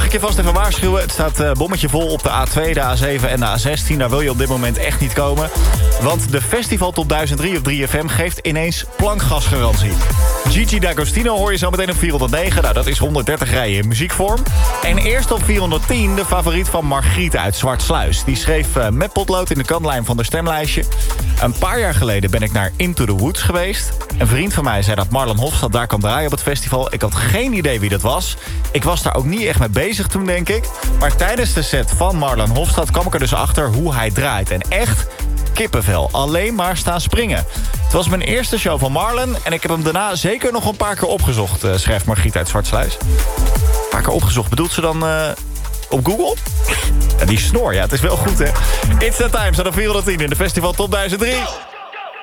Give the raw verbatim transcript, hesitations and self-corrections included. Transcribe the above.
ik je vast even waarschuwen. Het staat uh, bommetje vol op de A twee, de A zeven en de A zestien. Daar wil je op dit moment echt niet komen. Want de Festival Top duizend drie op drie F M geeft ineens plankgasgarantie. Gigi D'Agostino hoor je zo meteen op vierhonderdnegen. Nou, dat is honderddertig rijen in muziekvorm. En eerst op vierhonderdtien de favoriet van Margriet uit Zwartsluis. Die schreef uh, met potlood in de kantlijn van de stemlijstje. Een paar jaar geleden ben ik naar Into the Woods geweest. Een vriend van mij zei dat Marlon Hofstad daar kwam draaien op het festival. Ik had geen idee wie dat was. Ik was daar ook niet echt mee bezig toen, denk ik. Maar tijdens de set van Marlon Hofstad kwam ik er dus achter hoe hij draait. En echt kippenvel. Alleen maar staan springen. Het was mijn eerste show van Marlon. En ik heb hem daarna zeker nog een paar keer opgezocht, uh, schrijft Margriet uit Zwartsluis. Een paar keer opgezocht. Bedoelt ze dan uh, op Google? Ja, die snor, ja, het is wel goed, hè. It's that time, staat op vierhonderdtien in de Festival Top duizend drie.